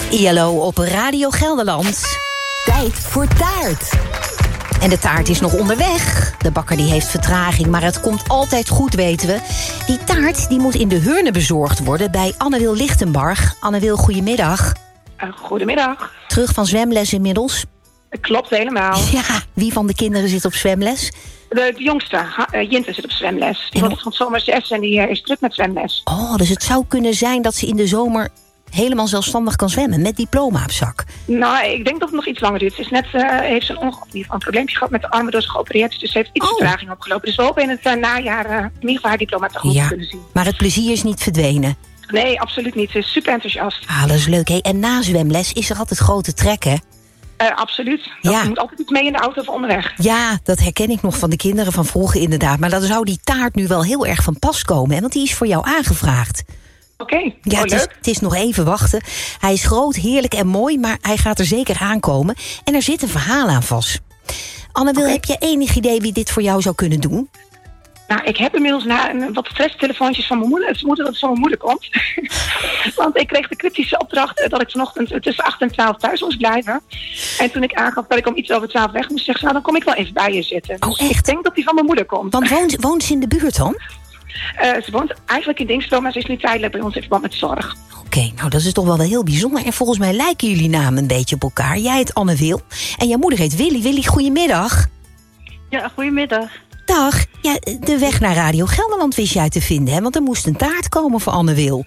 ILO op Radio Gelderland. Tijd voor taart. En de taart is nog onderweg. De bakker die heeft vertraging, maar het komt altijd goed, weten we. Die taart die moet in de Heurne bezorgd worden bij Anne-Wil Lichtenbarg. Anne-Wil, goedemiddag. Goedemiddag. Terug van zwemles inmiddels? Klopt helemaal. Ja, wie van de kinderen zit op zwemles? De jongste, Jinte, zit op zwemles. Die wordt van zomer 6 en die is druk met zwemles. Oh, dus het zou kunnen zijn dat ze in de zomer helemaal zelfstandig kan zwemmen met diploma op zak. Nou, ik denk dat het nog iets langer duurt. Ze is net, heeft ze een probleempje gehad met de armen, dus geopereerd. Dus ze heeft iets vertraging opgelopen. Dus we hopen in het najaar in ieder geval haar diploma tegemoet te kunnen zien. Maar het plezier is niet verdwenen. Nee, absoluut niet. Ze is super enthousiast. Ah, dat is leuk. Hey, en na zwemles is er altijd grote trek, hè? Absoluut. Je moet altijd iets mee in de auto of onderweg. Ja, dat herken ik nog van de kinderen van vroeger inderdaad. Maar dan zou die taart nu wel heel erg van pas komen, hè? Want die is voor jou aangevraagd. Oké, ja, leuk. Het is nog even wachten. Hij is groot, heerlijk en mooi, maar hij gaat er zeker aankomen. En er zit een verhaal aan vast. Anne-Wil, heb je enig idee wie dit voor jou zou kunnen doen? Nou, ik heb inmiddels wat stresstelefoontjes van mijn moeder. Het is moeten dat het van mijn moeder komt. Want ik kreeg de kritische opdracht dat ik vanochtend tussen 8 en 12 thuis moest blijven. En toen ik aangaf dat ik om iets over 12 weg moest, zeggen ze, nou, dan kom ik wel even bij je zitten. Oh, dus echt? Ik denk dat die van mijn moeder komt. Want woont ze in de buurt dan? Ze woont eigenlijk in Dingslo, maar ze is nu tijdelijk bij ons in verband met zorg. Oké, nou dat is toch wel heel bijzonder. En volgens mij lijken jullie namen een beetje op elkaar. Jij heet Anne-Wil en jouw moeder heet Willy. Willy, goedemiddag. Ja, goedemiddag. Dag. Ja, de weg naar Radio Gelderland wist jij te vinden, hè? Want er moest een taart komen voor Anne-Wil.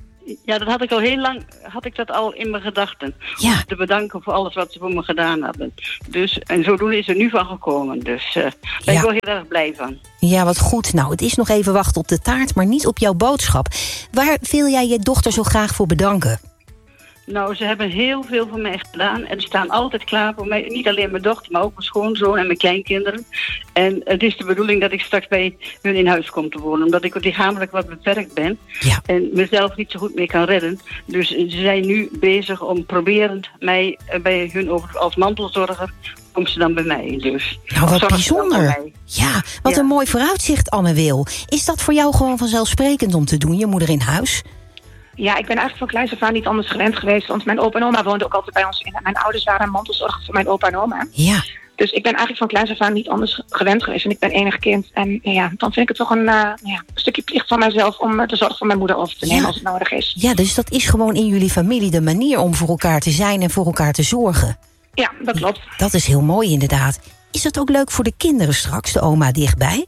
Ja, dat had ik al heel lang al in mijn gedachten. Ja. Om te bedanken voor alles wat ze voor me gedaan hebben. Dus, en zodoende is er nu van gekomen. Dus daar ben ik wel heel erg blij van. Ja, wat goed. Nou, het is nog even wachten op de taart, maar niet op jouw boodschap. Waar wil jij je dochter zo graag voor bedanken? Nou, ze hebben heel veel voor mij gedaan. En ze staan altijd klaar voor mij. Niet alleen mijn dochter, maar ook mijn schoonzoon en mijn kleinkinderen. En het is de bedoeling dat ik straks bij hun in huis kom te wonen. Omdat ik lichamelijk wat beperkt ben. Ja. En mezelf niet zo goed meer kan redden. Dus ze zijn nu bezig om proberend mij bij hun als mantelzorger. Komt ze dan bij mij. Dus. Nou, wat bijzonder. Ja, wat een mooi vooruitzicht, Anne-Wil. Is dat voor jou gewoon vanzelfsprekend om te doen, je moeder in huis? Ja, ik ben eigenlijk van kleins af aan niet anders gewend geweest. Want mijn opa en oma woonden ook altijd bij ons. Mijn ouders waren mantelzorger voor mijn opa en oma. Ja. Dus ik ben eigenlijk van kleins af aan niet anders gewend geweest. En ik ben enig kind. En ja, dan vind ik het toch een stukje plicht van mijzelf om de zorg van mijn moeder over te nemen als het nodig is. Ja, dus dat is gewoon in jullie familie de manier om voor elkaar te zijn en voor elkaar te zorgen. Ja, dat klopt. Dat is heel mooi inderdaad. Is het ook leuk voor de kinderen straks, de oma dichtbij?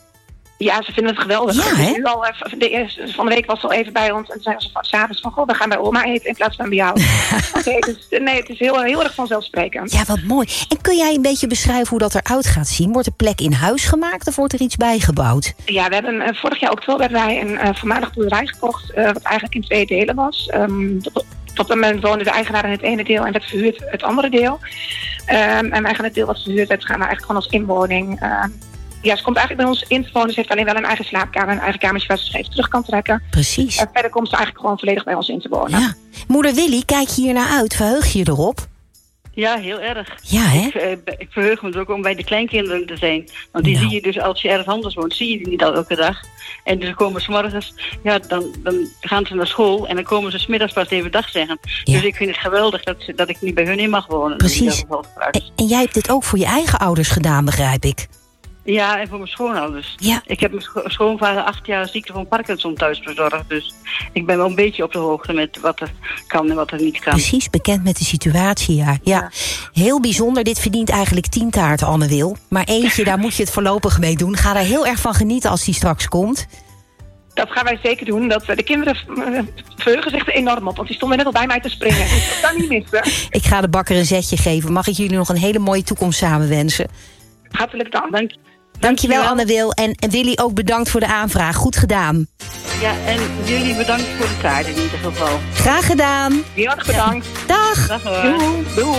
Ja, ze vinden het geweldig. Ja, hè? Van de week was ze al even bij ons en zei ze s'avonds van, goh, we gaan bij oma eten in plaats van bij jou. Het is heel erg vanzelfsprekend. Ja, wat mooi. En kun jij een beetje beschrijven hoe dat eruit gaat zien? Wordt er plek in huis gemaakt of wordt er iets bijgebouwd? Ja, we hebben vorig jaar oktober hebben wij een voormalig boerderij gekocht, wat eigenlijk in 2 delen was. Op dat moment woonde de eigenaar in het ene deel en werd verhuurd het andere deel. En wij gaan het deel wat verhuurd werd, gaan we eigenlijk gewoon als inwoning. Ja, ze komt eigenlijk bij ons in te wonen. Ze heeft alleen wel een eigen slaapkamer, een eigen kamertje waar ze zich even terug kan trekken. Precies. En verder komt ze eigenlijk gewoon volledig bij ons in te wonen. Ja. Moeder Willy, kijk je hier naar uit? Verheug je erop? Ja, heel erg. Ja, hè? Ik verheug me er ook om bij de kleinkinderen te zijn. Want die zie je dus als je ergens anders woont, zie je die niet elke dag. En dus komen 's morgens, ja, dan gaan ze naar school en dan komen ze 's middags pas even dag zeggen. Ja. Dus ik vind het geweldig dat ik niet bij hun in mag wonen. Precies. En jij hebt dit ook voor je eigen ouders gedaan, begrijp ik? Ja, en voor mijn schoonouders. Ja. Ik heb mijn schoonvader 8 jaar ziekte van Parkinson thuis verzorgd. Dus ik ben wel een beetje op de hoogte met wat er kan en wat er niet kan. Precies, bekend met de situatie, ja. Heel bijzonder, dit verdient eigenlijk 10 taarten, Anne-Wil. Maar eentje, daar moet je het voorlopig mee doen. Ga daar heel erg van genieten als die straks komt. Dat gaan wij zeker doen. De kinderen verheugen zich er enorm op. Want die stonden net al bij mij te springen. Dus dat kan niet missen. Ik ga de bakker een zetje geven. Mag ik jullie nog een hele mooie toekomst samen wensen? Hartelijk dank. Dankjewel, Anne-Wil. En Willy, ook bedankt voor de aanvraag. Goed gedaan. Ja, en jullie bedankt voor de taart in ieder geval. Graag gedaan. Heel erg bedankt. Dag. Dag hoor. Doei.